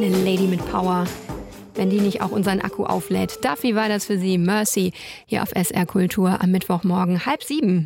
Eine Lady mit Power. Wenn die nicht auch unseren Akku auflädt. Duffy war das für Sie. Mercy hier auf SR Kultur am Mittwochmorgen 6:30.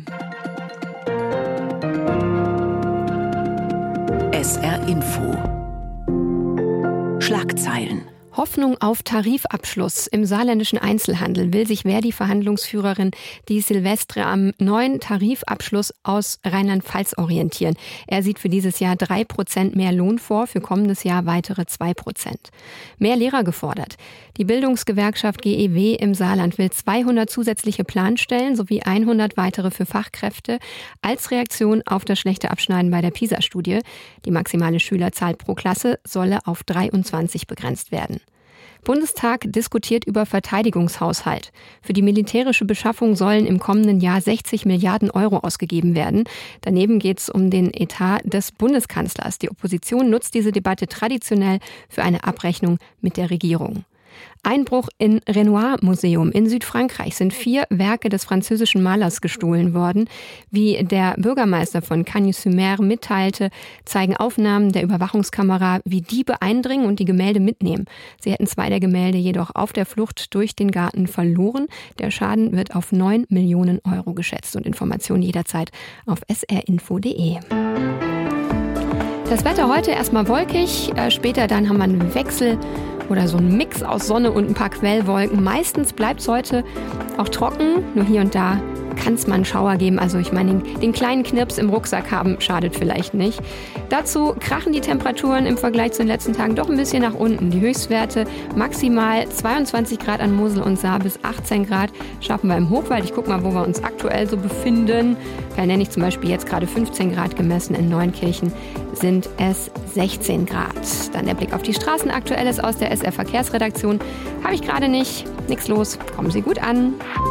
SR Info. Schlagzeilen. Hoffnung auf Tarifabschluss. Im saarländischen Einzelhandel will sich Verdi-Verhandlungsführerin Di Silvestre am neuen Tarifabschluss aus Rheinland-Pfalz orientieren. Er sieht für dieses Jahr 3% mehr Lohn vor, für kommendes Jahr weitere 2%. Mehr Lehrer gefordert. Die Bildungsgewerkschaft GEW im Saarland will 200 zusätzliche Planstellen sowie 100 weitere für Fachkräfte als Reaktion auf das schlechte Abschneiden bei der PISA-Studie. Die maximale Schülerzahl pro Klasse solle auf 23 begrenzt werden. Bundestag diskutiert über Verteidigungshaushalt. Für die militärische Beschaffung sollen im kommenden Jahr 60 Milliarden Euro ausgegeben werden. Daneben geht es um den Etat des Bundeskanzlers. Die Opposition nutzt diese Debatte traditionell für eine Abrechnung mit der Regierung. Einbruch in Renoir-Museum in Südfrankreich sind 4 Werke des französischen Malers gestohlen worden. Wie der Bürgermeister von Cagnes-sur-Mer mitteilte, zeigen Aufnahmen der Überwachungskamera, wie Diebe eindringen und die Gemälde mitnehmen. Sie hätten 2 der Gemälde jedoch auf der Flucht durch den Garten verloren. Der Schaden wird auf 9 Millionen Euro geschätzt. Und Informationen jederzeit auf srinfo.de. Das Wetter heute erstmal wolkig, später dann haben wir einen Wechsel oder so ein Mix aus Sonne und ein paar Quellwolken. Meistens bleibt es heute auch trocken, nur hier und da kann es mal einen Schauer geben. Also ich meine, den kleinen Knirps im Rucksack haben schadet vielleicht nicht. Dazu krachen die Temperaturen im Vergleich zu den letzten Tagen doch ein bisschen nach unten. Die Höchstwerte maximal 22 Grad an Mosel und Saar bis 18 Grad schaffen wir im Hochwald. Ich gucke mal, wo wir uns aktuell so befinden. Da nenne ich zum Beispiel jetzt gerade 15 Grad gemessen. In Neunkirchen sind es 16 Grad. Dann der Blick auf die Straßen. Aktuelles aus der SR Verkehrsredaktion habe ich gerade nicht. Nix los. Kommen Sie gut an.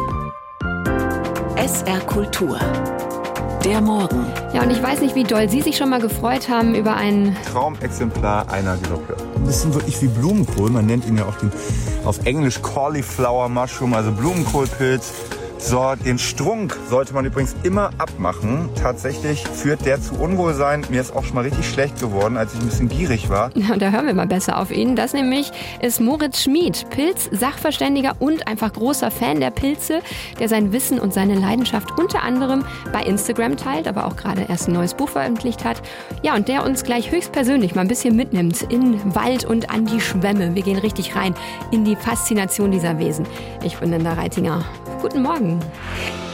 SR Kultur. Der Morgen. Ja, und ich weiß nicht, wie doll Sie sich schon mal gefreut haben über ein Traumexemplar einer Glocke. Das sind wirklich wie Blumenkohl. Man nennt ihn ja auch auf Englisch Cauliflower Mushroom, also Blumenkohlpilz. So, den Strunk sollte man übrigens immer abmachen. Tatsächlich führt der zu Unwohlsein. Mir ist auch schon mal richtig schlecht geworden, als ich ein bisschen gierig war. Ja, und da hören wir mal besser auf ihn. Das nämlich ist Moritz Schmid, Pilz-Sachverständiger und einfach großer Fan der Pilze, der sein Wissen und seine Leidenschaft unter anderem bei Instagram teilt, aber auch gerade erst ein neues Buch veröffentlicht hat. Ja, und der uns gleich höchstpersönlich mal ein bisschen mitnimmt in Wald und an die Schwämme. Wir gehen richtig rein in die Faszination dieser Wesen. Ich bin Linda Reitinger. Guten Morgen.